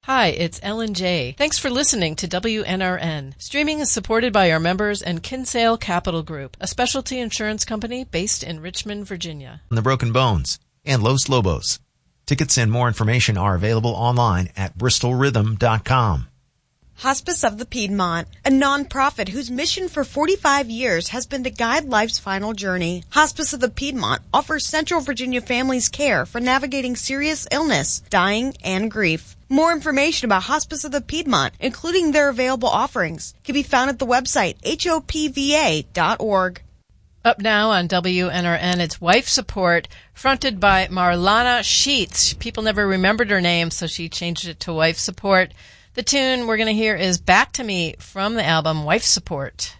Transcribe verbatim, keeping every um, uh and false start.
Hi, it's Ellen J. Thanks for listening to W N R N. Streaming is supported by our members and Kinsale Capital Group, a specialty insurance company based in Richmond, Virginia. The Broken Bones and Los Lobos. Tickets and more information are available online at bristol rhythm dot com. Hospice of the Piedmont, a nonprofit whose mission for forty-five years has been to guide life's final journey. Hospice of the Piedmont offers Central Virginia families care for navigating serious illness, dying, and grief. More information about Hospice of the Piedmont, including their available offerings, can be found at the website H O P V A dot org. Up now on W N R N, it's Wife Support, fronted by Marlana Sheets. People never remembered her name, so she changed it to Wife Support. The tune we're going to hear is Back to Me from the album Wife Support.